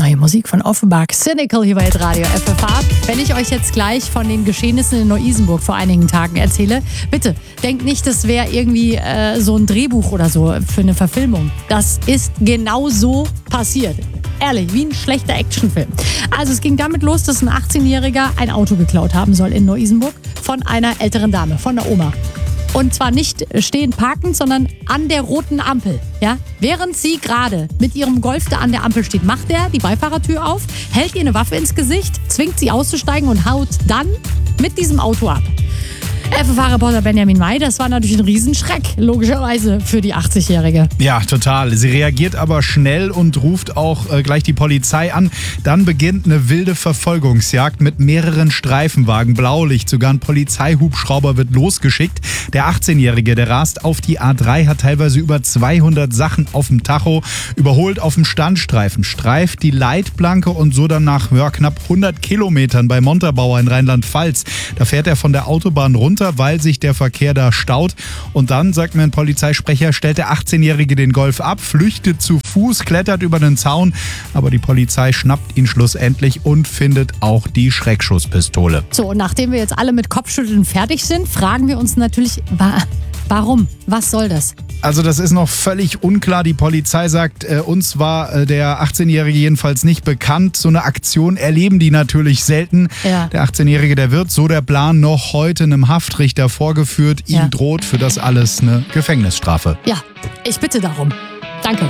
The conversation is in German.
Neue Musik von Offenbach, Cynical hier bei Radio FFH. Wenn ich euch jetzt gleich von den Geschehnissen in Neu-Isenburg vor einigen Tagen erzähle, bitte denkt nicht, das wäre irgendwie so ein Drehbuch oder so für eine Verfilmung. Das ist genau so passiert. Ehrlich, wie ein schlechter Actionfilm. Also es ging damit los, dass ein 18-Jähriger ein Auto geklaut haben soll in Neu-Isenburg von einer älteren Dame, von der Oma. Und zwar nicht stehen parkend, sondern an der roten Ampel. Ja? Während sie gerade mit ihrem Golf da an der Ampel steht, macht er die Beifahrertür auf, hält ihr eine Waffe ins Gesicht, zwingt sie auszusteigen und haut dann mit diesem Auto ab. FFH-Reporter Benjamin May, das war natürlich ein Riesenschreck, logischerweise für die 80-Jährige. Ja, total. Sie reagiert aber schnell und ruft auch gleich die Polizei an. Dann beginnt eine wilde Verfolgungsjagd mit mehreren Streifenwagen, Blaulicht, sogar ein Polizeihubschrauber wird losgeschickt. Der 18-Jährige, der rast auf die A3, hat teilweise über 200 Sachen auf dem Tacho, überholt auf dem Standstreifen, streift die Leitplanke und so dann nach knapp 100 Kilometern bei Montabaur in Rheinland-Pfalz. Da fährt er von der Autobahn runter, weil sich der Verkehr da staut. Und dann, sagt mir ein Polizeisprecher, stellt der 18-Jährige den Golf ab, flüchtet zu Fuß, klettert über den Zaun. Aber die Polizei schnappt ihn schlussendlich und findet auch die Schreckschusspistole. So, und nachdem wir jetzt alle mit Kopfschütteln fertig sind, fragen wir uns natürlich, warum? Was soll das? Also das ist noch völlig unklar. Die Polizei sagt, uns war der 18-Jährige jedenfalls nicht bekannt. So eine Aktion erleben die natürlich selten. Ja. Der 18-Jährige, der wird, so der Plan, noch heute einem Haftrichter vorgeführt. Ihm droht für das alles eine Gefängnisstrafe. Ja, ich bitte darum. Danke.